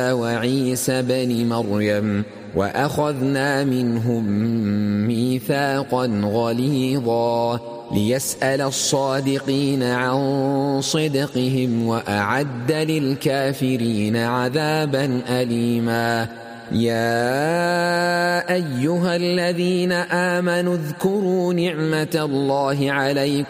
وعيسى بن مريم وأخذنا منهم ميثاقا غليظا ليسأل الصادقين عن صدقهم وأعد للكافرين عذابا أليما. يا أيها الذين آمنوا اذكروا نعمة الله عليكم